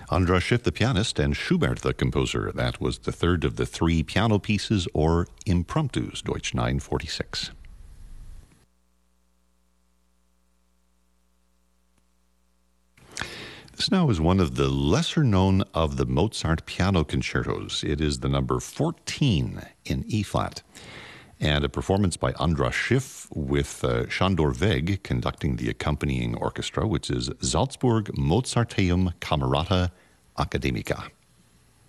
Andras Schiff, the pianist, and Schubert, the composer. That was the third of the three piano pieces, or impromptus, Deutsch 946. This now is one of the lesser known of the Mozart piano concertos. It is the number 14 in E-flat, and a performance by Andras Schiff with Sándor Vég conducting the accompanying orchestra, which is Salzburg Mozarteum Camerata Academica.